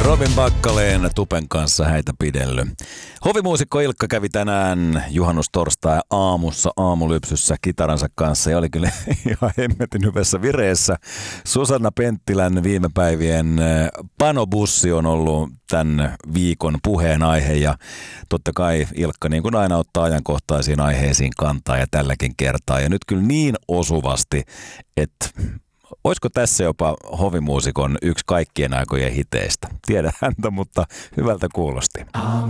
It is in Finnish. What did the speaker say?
Robin Bakkaleen Tupen kanssa häitä pidelly. Hovimuusikko Ilkka kävi tänään juhannustorstai aamussa aamulypsyssä kitaransa kanssa ja oli kyllä ihan hemmetin hyvässä vireessä. Susanna Penttilän viime päivien panobussi on ollut tämän viikon puheenaihe ja totta kai Ilkka niin kuin aina ottaa ajankohtaisiin aiheisiin kantaa ja tälläkin kertaa. Ja nyt kyllä niin osuvasti, että olisiko tässä jopa hovimuusikon yksi kaikkien aikojen hiteistä? Tiedä häntä, mutta hyvältä kuulosti.